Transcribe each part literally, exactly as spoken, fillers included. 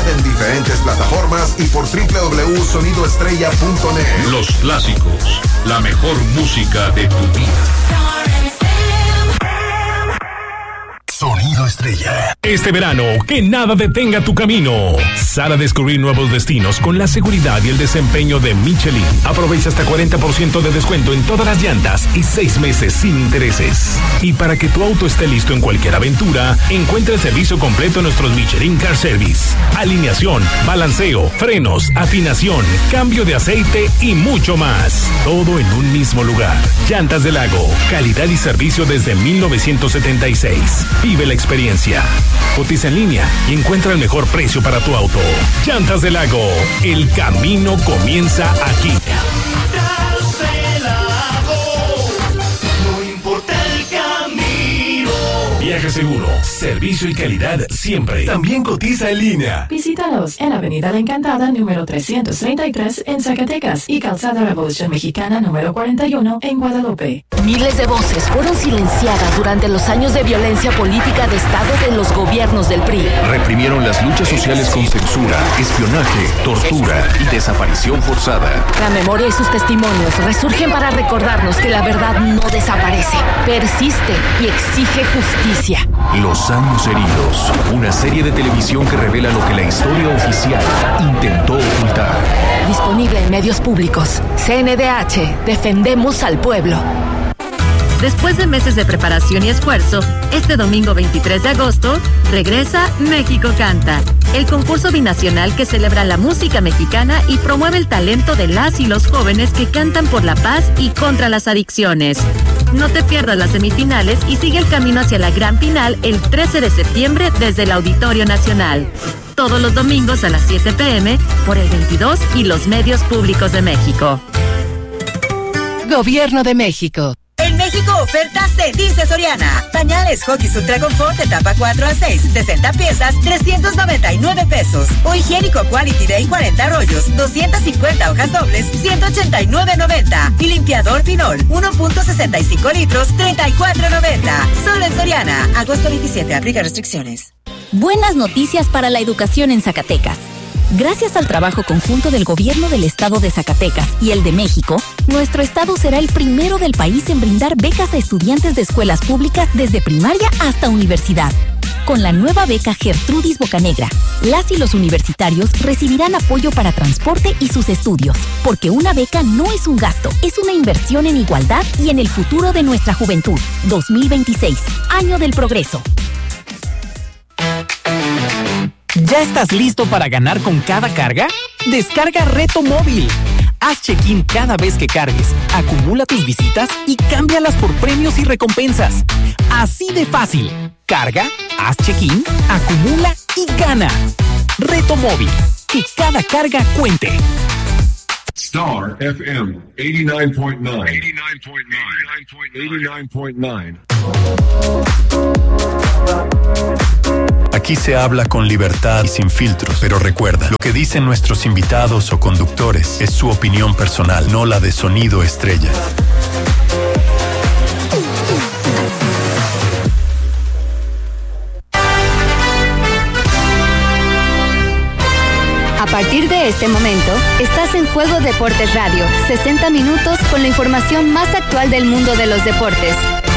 en diferentes plataformas y por doble u doble u doble u punto sonido estrella punto net. Los clásicos, la mejor música de tu vida. Sonido Estrella. Este verano, que nada detenga tu camino. Sal a descubrir nuevos destinos con la seguridad y el desempeño de Michelin. Aprovecha hasta cuarenta por ciento de descuento en todas las llantas y seis meses sin intereses. Y para que tu auto esté listo en cualquier aventura, encuentra el servicio completo en nuestros Michelin Car Service. Alineación, balanceo, frenos, afinación, cambio de aceite y mucho más. Todo en un mismo lugar. Llantas del Lago. Calidad y servicio desde mil novecientos setenta y seis. Vive la experiencia. Cotiza en línea y encuentra el mejor precio para tu auto. Llantas del Lago. El camino comienza aquí. Llantas del Lago. No importa el camino. Viaje seguro, servicio y calidad siempre. También cotiza en línea. Visítanos en Avenida La Encantada, número trescientos treinta y tres en Zacatecas y Calzada Revolución Mexicana, número cuarenta y uno en Guadalupe. Miles de voces fueron silenciadas durante los años de violencia política de Estado de los gobiernos del P R I. Reprimieron las luchas sociales con censura, espionaje, tortura y desaparición forzada. La memoria y sus testimonios resurgen para recordarnos que la verdad no desaparece, persiste y exige justicia. Los años heridos, una serie de televisión que revela lo que la historia oficial intentó ocultar. Disponible en medios públicos. C N D H, defendemos al pueblo. Después de meses de preparación y esfuerzo, este domingo veintitrés de agosto, regresa México Canta, el concurso binacional que celebra la música mexicana y promueve el talento de las y los jóvenes que cantan por la paz y contra las adicciones. No te pierdas las semifinales y sigue el camino hacia la gran final el trece de septiembre desde el Auditorio Nacional. Todos los domingos a las siete pm por el veintidós y los medios públicos de México. Gobierno de México. En México, ofertas se dice Soriana. Pañales Huggies Ultra Confort, etapa cuatro a seis, sesenta piezas, trescientos noventa y nueve pesos. O higiénico Quality Day, cuarenta rollos, doscientas cincuenta hojas dobles, ciento ochenta y nueve noventa. Y limpiador Pinol, uno punto sesenta y cinco litros, treinta y cuatro noventa. Solo en Soriana. Agosto veintisiete, aplica restricciones. Buenas noticias para la educación en Zacatecas. Gracias al trabajo conjunto del Gobierno del Estado de Zacatecas y el de México, nuestro estado será el primero del país en brindar becas a estudiantes de escuelas públicas desde primaria hasta universidad. Con la nueva beca Gertrudis Bocanegra, las y los universitarios recibirán apoyo para transporte y sus estudios, porque una beca no es un gasto, es una inversión en igualdad y en el futuro de nuestra juventud. dos mil veintiséis, Año del Progreso. ¿Ya estás listo para ganar con cada carga? Descarga Reto Móvil. Haz check-in cada vez que cargues, acumula tus visitas y cámbialas por premios y recompensas. Así de fácil. Carga, haz check-in, acumula y gana. Reto Móvil. Que cada carga cuente. Star F M eighty-nine point nine. eighty-nine point nine. eighty-nine point nine. Aquí se habla con libertad y sin filtros, pero recuerda, lo que dicen nuestros invitados o conductores es su opinión personal, no la de Sonido Estrella. A partir de este momento, estás en Juego Deportes Radio, sesenta minutos con la información más actual del mundo de los deportes.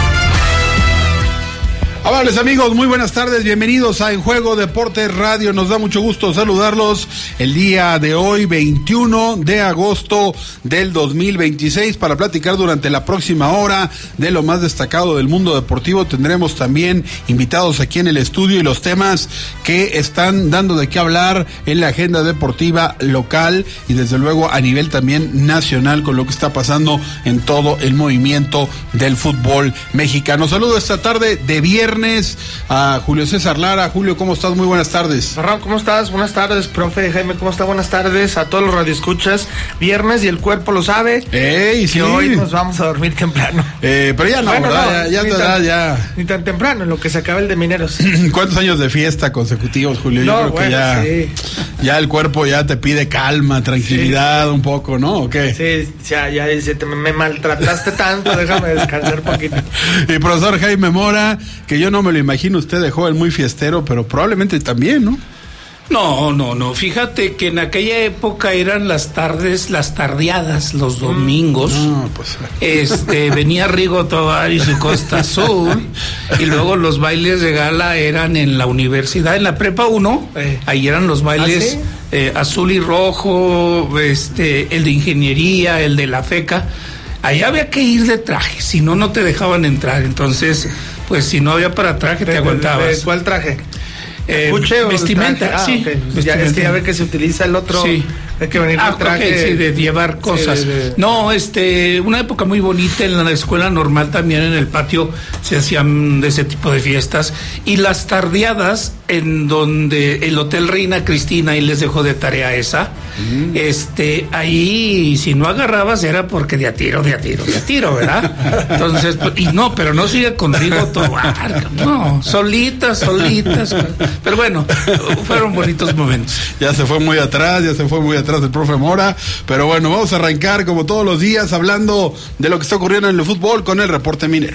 Amables amigos, muy buenas tardes, bienvenidos a En Juego Deportes Radio, nos da mucho gusto saludarlos el día de hoy, veintiuno de agosto del dos mil veintiséis, para platicar durante la próxima hora de lo más destacado del mundo deportivo. Tendremos también invitados aquí en el estudio y los temas que están dando de qué hablar en la agenda deportiva local y desde luego a nivel también nacional con lo que está pasando en todo el movimiento del fútbol mexicano. Saludo esta tarde de viernes a Julio César Lara. Julio, ¿cómo estás? Muy buenas tardes. Raúl, ¿cómo estás? Buenas tardes, profe Jaime, ¿cómo está? Buenas tardes a todos los radioescuchas. Viernes y el cuerpo lo sabe. ¡Ey, sí! Que hoy nos vamos a dormir temprano. Eh, pero ya no, bueno, ¿verdad? No, ya, ya, tan, ya. Ni tan temprano, en lo que se acaba el de Mineros. ¿Cuántos años de fiesta consecutivos, Julio? No, Yo creo bueno, que ya, sí. ya el cuerpo ya te pide calma, tranquilidad, sí. Un poco, ¿no? ¿O qué? Sí, ya, ya, ya te, me maltrataste tanto, déjame descansar un poquito. Y profesor Jaime Mora, que yo no me lo imagino usted de joven muy fiestero, pero probablemente también, ¿no? No, no, no. Fíjate que en aquella época eran las tardes, las tardeadas, los domingos. No, pues. Este, venía Rigo Tovar y su Costa Azul. Y luego los bailes de gala eran en la universidad, en la Prepa uno. Eh, ahí eran los bailes. ¿Ah, sí? eh, azul y rojo, este, el de ingeniería, el de la FECA. Ahí había que ir de traje, si no, no te dejaban entrar. Entonces, pues si no había para traje, te aguantabas. ¿Cuál traje? Eh, ¿Puche o vestimenta, traje? Ah, sí. Okay. Vestimenta. Ya, es que ya ve que se utiliza el otro. Sí. Hay que venir ah, de traje. Okay, sí, de llevar cosas. Sí, de, de... No, este, una época muy bonita en la escuela normal también en el patio se hacían de ese tipo de fiestas y las tardeadas en donde el Hotel Reina Cristina, y les dejó de tarea esa, mm. este, ahí si no agarrabas era porque de a tiro, de a tiro, de a tiro, ¿verdad? Entonces, y no, pero no sigue con Rigo Tobar, no, solitas, solitas, pero bueno, fueron bonitos momentos. Ya se fue muy atrás, ya se fue muy atrás el profe Mora, pero bueno, vamos a arrancar como todos los días hablando de lo que está ocurriendo en el fútbol con el reporte minero.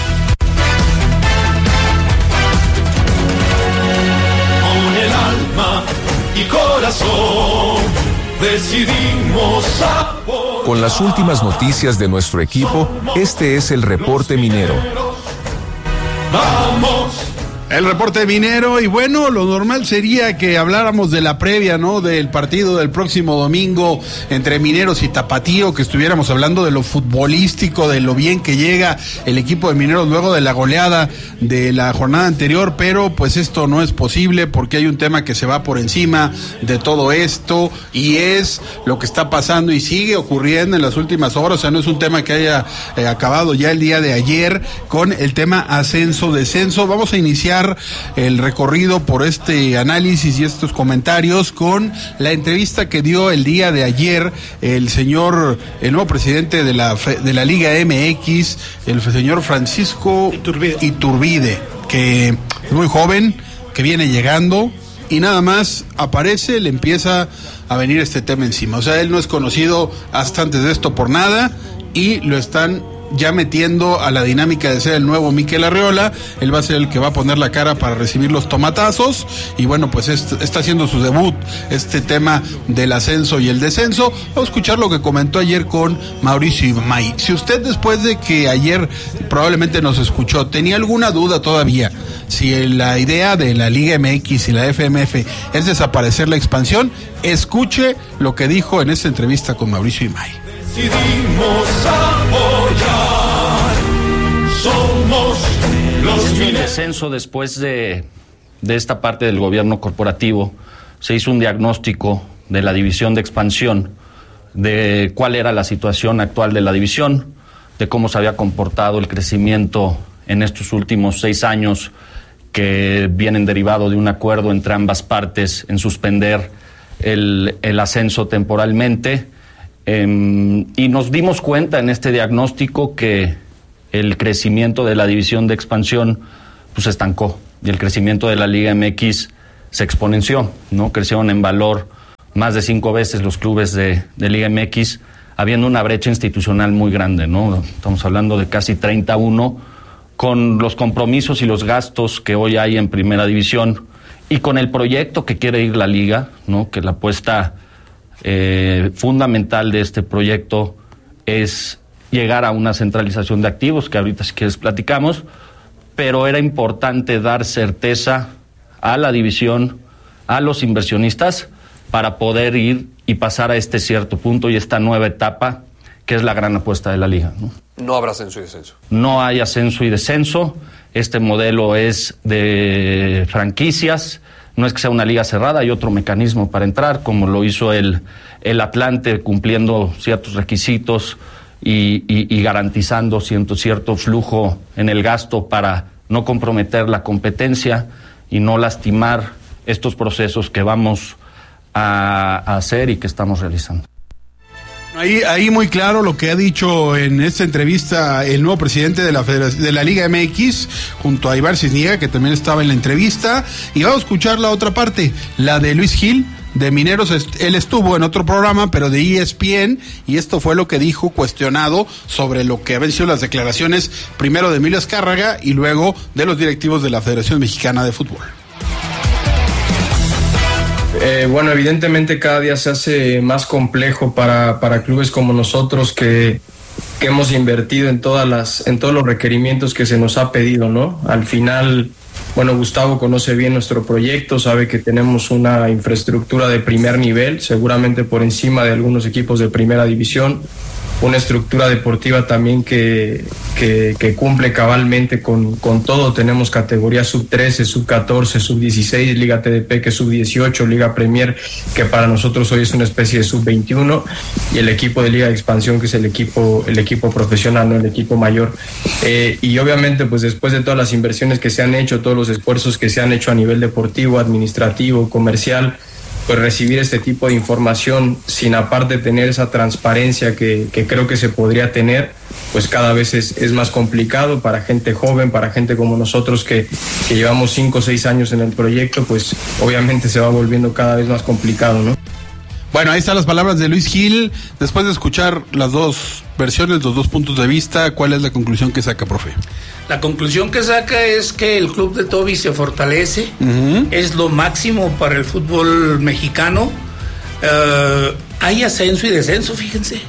Con el alma y corazón decidimos apoyar. Con las últimas noticias de nuestro equipo, este es el reporte minero. Vamos. El reporte minero, y bueno, lo normal sería que habláramos de la previa, ¿no? Del partido del próximo domingo entre Mineros y Tapatío, que estuviéramos hablando de lo futbolístico, de lo bien que llega el equipo de Mineros luego de la goleada de la jornada anterior, pero pues esto no es posible porque hay un tema que se va por encima de todo esto y es lo que está pasando y sigue ocurriendo en las últimas horas. O sea, no es un tema que haya eh, acabado ya el día de ayer con el tema ascenso-descenso. Vamos a iniciar el recorrido por este análisis y estos comentarios con la entrevista que dio el día de ayer el señor, el nuevo presidente de la de la Liga M X, el señor Francisco Iturbide, Iturbide, que es muy joven, que viene llegando y nada más aparece, le empieza a venir este tema encima. O sea, él no es conocido hasta antes de esto por nada y lo están ya metiendo a la dinámica de ser el nuevo Mikel Arriola. Él va a ser el que va a poner la cara para recibir los tomatazos y bueno, pues est- está haciendo su debut este tema del ascenso y el descenso. Vamos a escuchar lo que comentó ayer con Mauricio Imay. Si usted después de que ayer probablemente nos escuchó tenía alguna duda todavía si la idea de la Liga M X y la F M F es desaparecer la expansión, escuche lo que dijo en esta entrevista con Mauricio Imay. Decidimos apoyar, somos los mineros. El descenso después de, de esta parte del gobierno corporativo, se hizo un diagnóstico de la división de expansión, de cuál era la situación actual de la división, de cómo se había comportado el crecimiento en estos últimos seis años que vienen derivado de un acuerdo entre ambas partes en suspender el, el ascenso temporalmente. Eh, y nos dimos cuenta en este diagnóstico que el crecimiento de la división de expansión pues se estancó y el crecimiento de la Liga M X se exponenció, ¿no? Crecieron en valor más de cinco veces los clubes de, de Liga M X, habiendo una brecha institucional muy grande, ¿no? Estamos hablando de casi treinta a uno, con los compromisos y los gastos que hoy hay en Primera División y con el proyecto que quiere ir la Liga, ¿no? Que la apuesta Eh, fundamental de este proyecto es llegar a una centralización de activos, que ahorita si quieres platicamos, pero era importante dar certeza a la división, a los inversionistas, para poder ir y pasar a este cierto punto y esta nueva etapa, que es la gran apuesta de la Liga, ¿no? No habrá ascenso y descenso. No hay ascenso y descenso, este modelo es de franquicias. No es que sea una liga cerrada, hay otro mecanismo para entrar, como lo hizo el, el Atlante, cumpliendo ciertos requisitos y, y, y garantizando cierto, cierto flujo en el gasto para no comprometer la competencia y no lastimar estos procesos que vamos a, a hacer y que estamos realizando. Ahí, ahí muy claro lo que ha dicho en esta entrevista el nuevo presidente de la Federación, de la Liga M X, junto a Ibar Cisniega, que también estaba en la entrevista, y vamos a escuchar la otra parte, la de Luis Gil, de Mineros. Él estuvo en otro programa, pero de E S P N, y esto fue lo que dijo, cuestionado sobre lo que habían sido las declaraciones, primero de Emilio Azcárraga y luego de los directivos de la Federación Mexicana de Fútbol. Eh, bueno, evidentemente cada día se hace más complejo para, para clubes como nosotros que, que hemos invertido en todas las, en todos los requerimientos que se nos ha pedido, ¿no? Al final, bueno, Gustavo conoce bien nuestro proyecto, sabe que tenemos una infraestructura de primer nivel, seguramente por encima de algunos equipos de primera división, una estructura deportiva también que, que, que cumple cabalmente con, con todo. Tenemos categorías sub trece, sub catorce, sub dieciséis, Liga T D P que es sub dieciocho, Liga Premier que para nosotros hoy es una especie de sub veintiuno y el equipo de Liga de Expansión que es el equipo, el equipo profesional, no el equipo mayor. Eh, y obviamente pues después de todas las inversiones que se han hecho, todos los esfuerzos que se han hecho a nivel deportivo, administrativo, comercial, pues recibir este tipo de información sin aparte tener esa transparencia que, que creo que se podría tener, pues cada vez es, es más complicado para gente joven, para gente como nosotros que, que llevamos cinco o seis años en el proyecto, pues obviamente se va volviendo cada vez más complicado, ¿no? Bueno, ahí están las palabras de Luis Gil. Después de escuchar las dos versiones, los dos puntos de vista, ¿cuál es la conclusión que saca, profe? La conclusión que saca es que el club de Toby se fortalece, uh-huh. es lo máximo para el fútbol mexicano. Uh, hay ascenso y descenso, fíjense.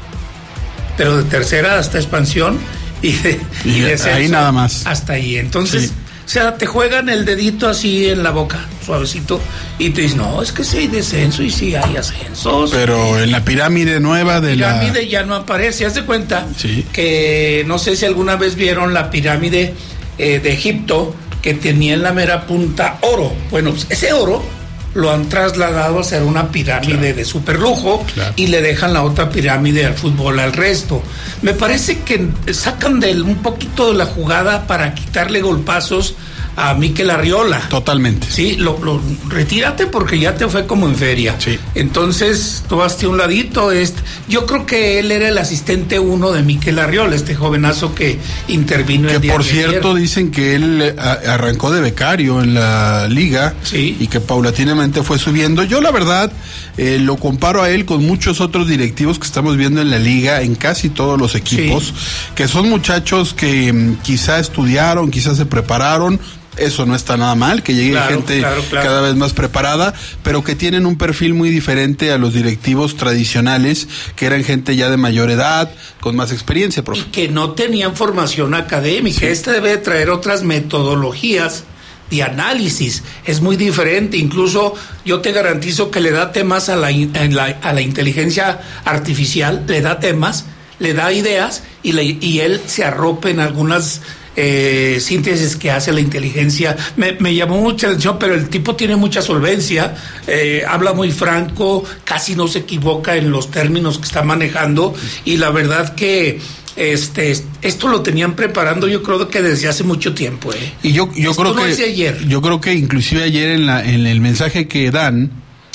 Pero de tercera hasta expansión y de, y y descenso ahí nada más. Hasta ahí. Entonces, sí. O sea, te juegan el dedito así en la boca, suavecito, y te dicen, no, es que sí hay descenso y sí hay ascensos. Pero en la pirámide nueva de la... La pirámide ya no aparece, haz de cuenta sí. que, no sé si alguna vez vieron la pirámide eh, de Egipto, que tenía en la mera punta oro. Bueno, pues ese oro lo han trasladado a ser una pirámide claro. de superlujo claro. y le dejan la otra pirámide al fútbol al resto. Me parece que sacan de un poquito de la jugada para quitarle golpazos a Mikel Arriola. Totalmente. Sí, lo, lo retírate porque ya te fue como en feria. Sí. Entonces, tú vas a un ladito. Este, yo creo que él era el asistente uno de Mikel Arriola, este jovenazo que intervino que el día por de cierto ayer. Dicen que él arrancó de becario en la liga sí. y que paulatinamente fue subiendo. Yo la verdad eh, lo comparo a él con muchos otros directivos que estamos viendo en la liga, en casi todos los equipos, sí. que son muchachos que mm, quizá estudiaron, quizá se prepararon. Eso no está nada mal, que llegue claro, gente claro, claro. cada vez más preparada, pero que tienen un perfil muy diferente a los directivos tradicionales, que eran gente ya de mayor edad, con más experiencia, profe. Y que no tenían formación académica. Sí. Este debe traer otras metodologías de análisis. Es muy diferente. Incluso yo te garantizo que le da temas a la, en la, a la inteligencia artificial, le da temas, le da ideas y, le, y él se arropa en algunas... Eh, síntesis que hace la inteligencia. Me, me llamó mucha atención, pero el tipo tiene mucha solvencia, eh, habla muy franco, casi no se equivoca en los términos que está manejando, y la verdad que este esto lo tenían preparando, yo creo que desde hace mucho tiempo. Eh. Y yo yo esto creo no que es de ayer. Yo creo que inclusive ayer en la en el mensaje que dan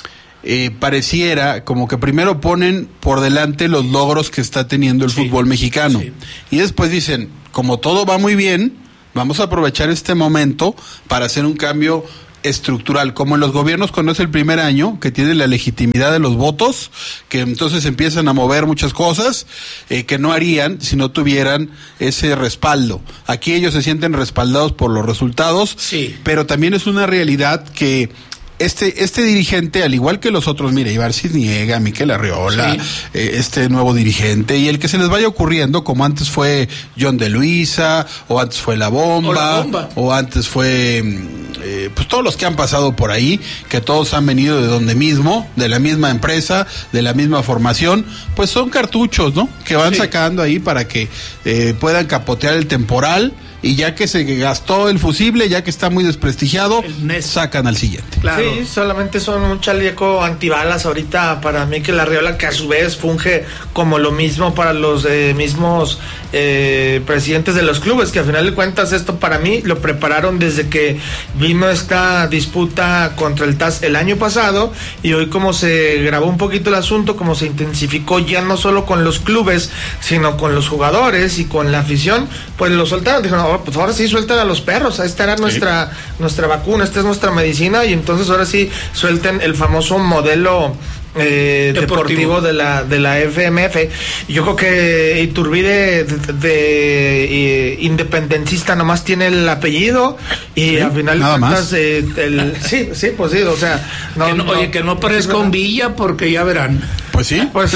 Eh, pareciera como que primero ponen por delante los logros que está teniendo el sí, fútbol mexicano sí. y después dicen, como todo va muy bien, vamos a aprovechar este momento para hacer un cambio estructural, como en los gobiernos cuando es el primer año, que tienen la legitimidad de los votos, que entonces empiezan a mover muchas cosas eh, que no harían si no tuvieran ese respaldo. Aquí ellos se sienten respaldados por los resultados, sí. pero también es una realidad que Este este dirigente, al igual que los otros, mire, Ibar Cisniega, Mikel Arriola, sí. eh, este nuevo dirigente, y el que se les vaya ocurriendo, como antes fue John de Luisa, o antes fue La Bomba, o, la bomba. o antes fue, eh, pues todos los que han pasado por ahí, que todos han venido de donde mismo, de la misma empresa, de la misma formación, pues son cartuchos, ¿no? Que van sí. sacando ahí para que eh, puedan capotear el temporal. Y ya que se gastó el fusible, ya que está muy desprestigiado, sacan al siguiente. Claro. Sí, solamente son un chaleco antibalas ahorita para Mikel Arriola, que a su vez funge como lo mismo para los eh, mismos eh, presidentes de los clubes, que al final de cuentas esto para mí lo prepararon desde que vino esta disputa contra el T A S el año pasado, y hoy como se grabó un poquito el asunto, como se intensificó ya no solo con los clubes, sino con los jugadores y con la afición, pues lo soltaron, dijeron, pues ahora sí suelten a los perros, esta era nuestra sí. nuestra vacuna, esta es nuestra medicina, y entonces ahora sí suelten el famoso modelo eh, deportivo. deportivo de la de la F M F. Yo creo que Iturbide de, de, de eh, independencista nomás tiene el apellido y ¿sí? al final Nada cuentas, eh, el, sí, sí, pues sí, o sea, no, que no, no, oye, que no parezca un Villa porque ya verán. Pues sí. Pues,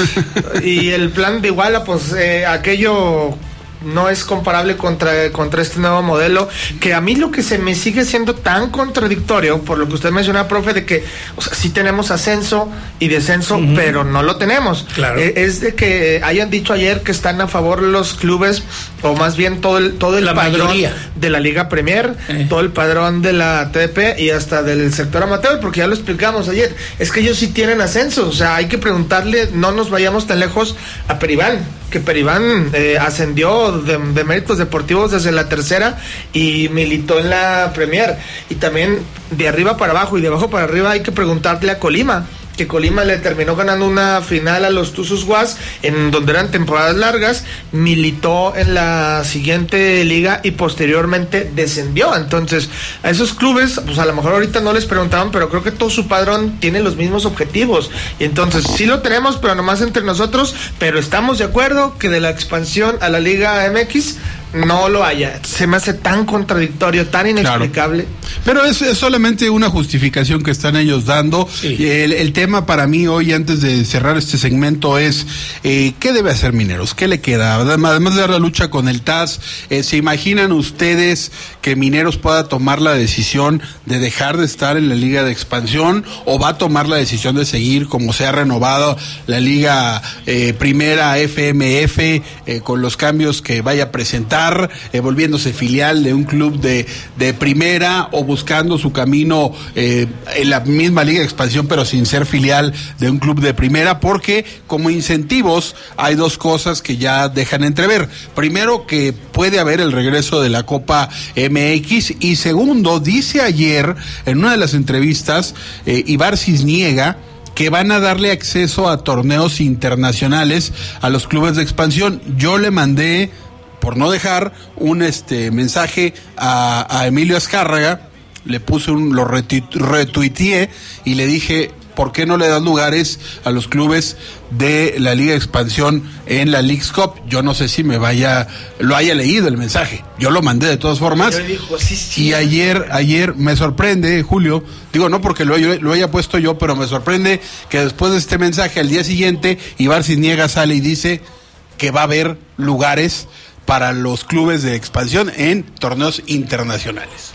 y el plan de Iguala, pues eh, aquello no es comparable contra, contra este nuevo modelo, que a mí lo que se me sigue siendo tan contradictorio, por lo que usted mencionaba, profe, de que, o sea, sí tenemos ascenso y descenso, uh-huh. pero no lo tenemos. Claro. Eh, es de que hayan dicho ayer que están a favor los clubes, o más bien todo el, todo el la padrón mayoría de la Liga Premier, eh. todo el padrón de la T D P y hasta del sector amateur, porque ya lo explicamos ayer, es que ellos sí tienen ascenso, o sea, hay que preguntarle, no nos vayamos tan lejos a Peribán, que Peribán eh, ascendió de, de méritos deportivos desde la tercera y militó en la Premier. Y también de arriba para abajo y de abajo para arriba hay que preguntarle a Colima, que Colima le terminó ganando una final a los Tuzos Guas, en donde eran temporadas largas, militó en la siguiente liga y posteriormente descendió. Entonces, a esos clubes, pues a lo mejor ahorita no les preguntaban, pero creo que todo su padrón tiene los mismos objetivos. Y entonces, sí lo tenemos, pero nomás entre nosotros, pero estamos de acuerdo que de la expansión a la Liga M X no lo haya. Se me hace tan contradictorio, tan inexplicable. Claro. Pero es, es solamente una justificación que están ellos dando. Sí. El, el tema para mí hoy, antes de cerrar este segmento, es eh, ¿qué debe hacer Mineros? ¿Qué le queda? Además de dar la lucha con el T A S, eh, ¿se imaginan ustedes que Mineros pueda tomar la decisión de dejar de estar en la Liga de Expansión, o va a tomar la decisión de seguir como se ha renovado la Liga eh, Primera F M F, eh, con los cambios que vaya a presentar, Eh, volviéndose filial de un club de, de primera, o buscando su camino eh, en la misma Liga de Expansión pero sin ser filial de un club de primera? Porque como incentivos hay dos cosas que ya dejan entrever. Primero, que puede haber el regreso de la Copa M X, y segundo, dice ayer en una de las entrevistas eh, Ibar Cisniega que van a darle acceso a torneos internacionales a los clubes de expansión. Yo le mandé, por no dejar, un este mensaje a, a Emilio Azcárraga, le puse un, lo retuiteé y le dije, ¿por qué no le das lugares a los clubes de la Liga de Expansión en la Leagues Cup? Yo no sé si me vaya, lo haya leído el mensaje, yo lo mandé de todas formas. Dijo, sí, sí, y ayer, ayer me sorprende, Julio, digo no porque lo, lo haya puesto yo, pero me sorprende que después de este mensaje, al día siguiente, Ibar Cisniega sale y dice que va a haber lugares para los clubes de expansión en torneos internacionales.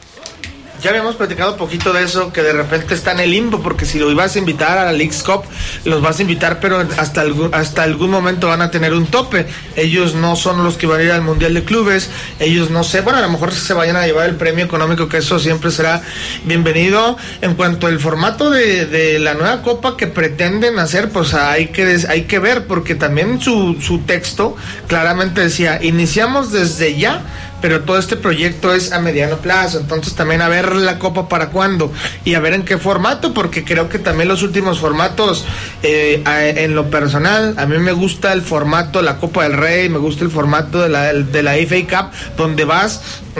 Ya habíamos platicado un poquito de eso, que de repente está en el limbo, porque si lo ibas a invitar a la Leagues Cup, los vas a invitar, pero hasta algún, hasta algún momento van a tener un tope. Ellos no son los que van a ir al Mundial de Clubes, ellos no sé, bueno, a lo mejor se vayan a llevar el premio económico, que eso siempre será bienvenido. En cuanto al formato de, de la nueva Copa que pretenden hacer, pues hay que, des, hay que ver, porque también su, su texto claramente decía, iniciamos desde ya, pero todo este proyecto es a mediano plazo, entonces también a ver la Copa para cuándo y a ver en qué formato, porque creo que también los últimos formatos, eh, en lo personal, a mí me gusta el formato la Copa del Rey, me gusta el formato de la, de la F A Cup, donde vas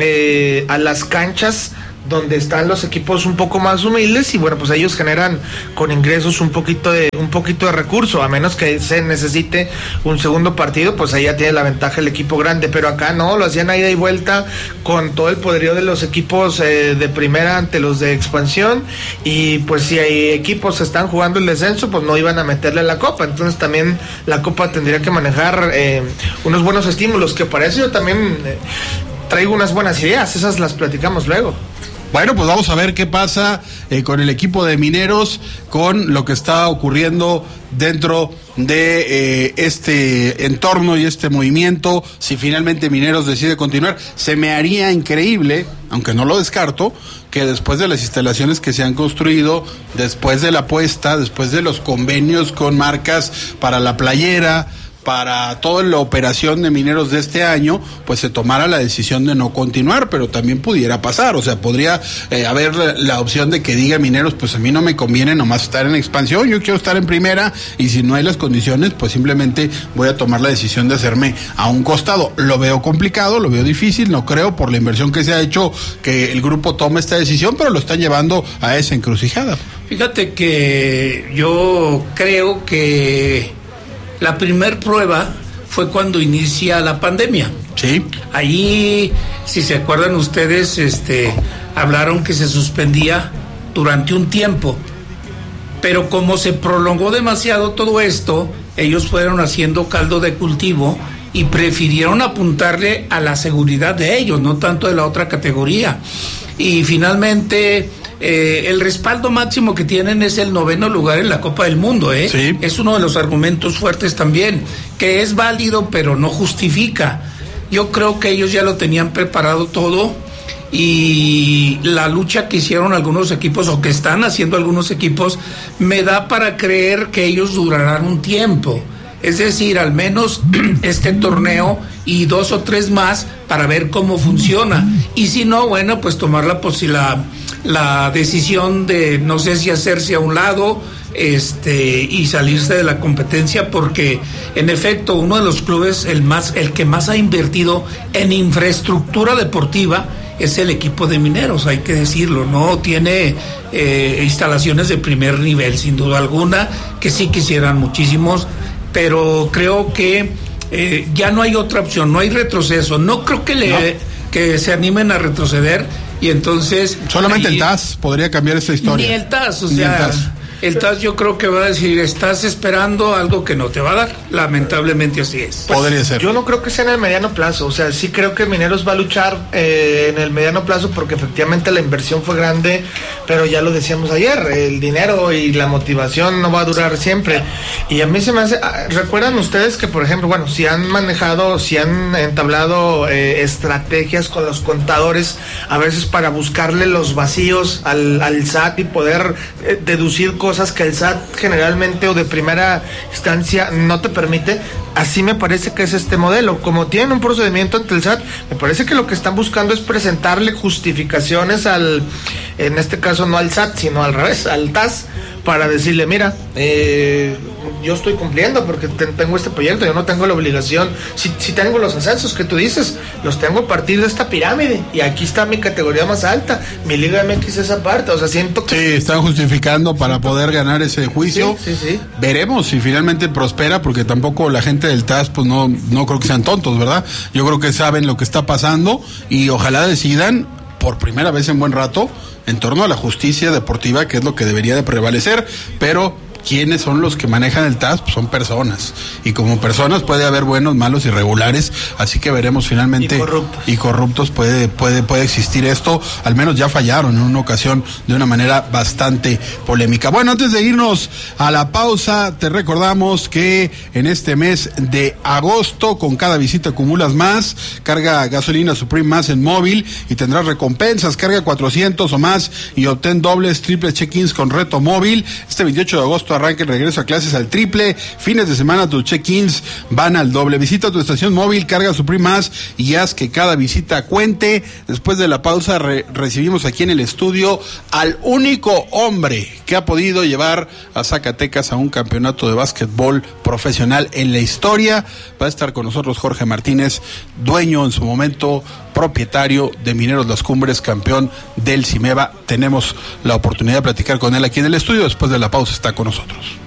eh, a las canchas donde están los equipos un poco más humildes y bueno, pues ellos generan con ingresos un poquito de un poquito de recurso, a menos que se necesite un segundo partido, pues ahí ya tiene la ventaja el equipo grande, pero acá no, lo hacían a ida y vuelta con todo el poderío de los equipos eh, de primera ante los de expansión, y pues si hay equipos que están jugando el descenso, pues no iban a meterle a la Copa, entonces también la Copa tendría que manejar eh, unos buenos estímulos, que para eso yo también eh, traigo unas buenas ideas, esas las platicamos luego. Bueno, pues vamos a ver qué pasa eh, con el equipo de Mineros, con lo que está ocurriendo dentro de eh, este entorno y este movimiento. Si finalmente Mineros decide continuar, se me haría increíble, aunque no lo descarto, que después de las instalaciones que se han construido, después de la apuesta, después de los convenios con marcas para la playera, para toda la operación de Mineros de este año, pues se tomara la decisión de no continuar, pero también pudiera pasar, o sea, podría eh, haber la, la opción de que diga Mineros, pues a mí no me conviene nomás estar en expansión, yo quiero estar en primera, y si no hay las condiciones, pues simplemente voy a tomar la decisión de hacerme a un costado. Lo veo complicado, lo veo difícil, no creo por la inversión que se ha hecho que el grupo tome esta decisión, pero lo están llevando a esa encrucijada. Fíjate que yo creo que la primer prueba fue cuando inicia la pandemia. Sí. Allí, si se acuerdan ustedes, este, hablaron que se suspendía durante un tiempo. Pero como se prolongó demasiado todo esto, ellos fueron haciendo caldo de cultivo y prefirieron apuntarle a la seguridad de ellos, no tanto de la otra categoría. Y finalmente, eh, el respaldo máximo que tienen es el noveno lugar en la Copa del Mundo, ¿eh? Sí. Es uno de los argumentos fuertes también, que es válido pero no justifica. Yo creo que ellos ya lo tenían preparado todo y la lucha que hicieron algunos equipos o que están haciendo algunos equipos me da para creer que ellos durarán un tiempo. Es decir, al menos este torneo y dos o tres más para ver cómo funciona. Y si no, bueno, pues tomar la, pues, la, la decisión de no sé si hacerse a un lado este y salirse de la competencia, porque en efecto uno de los clubes, el, más, el que más ha invertido en infraestructura deportiva es el equipo de Mineros, hay que decirlo, ¿no? Tiene eh, instalaciones de primer nivel, sin duda alguna, que sí quisieran muchísimos, pero creo que eh, ya no hay otra opción, no hay retroceso. No creo que le no. que se animen a retroceder y entonces solamente ahí, el T A S podría cambiar esta historia. Ni el T A S, o sea, el T A S. El T A S yo creo que va a decir, estás esperando algo que no te va a dar. Lamentablemente así es. Pues, podría ser. Yo no creo que sea en el mediano plazo. O sea, sí creo que Mineros va a luchar eh, en el mediano plazo porque efectivamente la inversión fue grande, pero ya lo decíamos ayer, el dinero y la motivación no va a durar siempre. Y a mí se me hace... ¿Recuerdan ustedes que, por ejemplo, bueno, si han manejado, si han entablado eh, estrategias con los contadores, a veces para buscarle los vacíos al, al S A T y poder eh, deducir cosas que el S A T generalmente o de primera instancia no te permite? Así me parece que es este modelo. Como tienen un procedimiento ante el S A T, me parece que lo que están buscando es presentarle justificaciones al, en este caso no al S A T, sino al revés, al T A S, para decirle, mira, eh, yo estoy cumpliendo porque te, tengo este proyecto, yo no tengo la obligación, si, si tengo los ascensos que tú dices, los tengo a partir de esta pirámide, y aquí está mi categoría más alta, mi Liga M X es aparte, o sea, siento que... Sí, están justificando para poder ganar ese juicio. Sí, sí, sí. Veremos si finalmente prospera, porque tampoco la gente del T A S, pues no, no creo que sean tontos, ¿verdad? Yo creo que saben lo que está pasando y ojalá decidan por primera vez en buen rato en torno a la justicia deportiva, que es lo que debería de prevalecer, pero ¿quiénes son los que manejan el T A S? Pues son personas, y como personas puede haber buenos, malos, irregulares, así que veremos finalmente. Y corruptos. Y corruptos puede, puede, puede existir esto, al menos ya fallaron en una ocasión de una manera bastante polémica. Bueno, antes de irnos a la pausa, te recordamos que en este mes de agosto, con cada visita acumulas más, carga gasolina Supreme más en móvil y tendrás recompensas, carga cuatrocientos o más y obtén dobles, triples check-ins con reto móvil. Este veintiocho de agosto arranca el regreso a clases al triple, fines de semana tus check-ins van al doble. Visita tu estación móvil, carga Supreme más y haz que cada visita cuente. Después de la pausa re- recibimos aquí en el estudio al único hombre que ha podido llevar a Zacatecas a un campeonato de básquetbol profesional en la historia. Va a estar con nosotros Jorge Martínez, dueño en su momento, propietario de Mineros Las Cumbres, campeón del CIMEVA. Tenemos la oportunidad de platicar con él aquí en el estudio. Después de la pausa está con nosotros.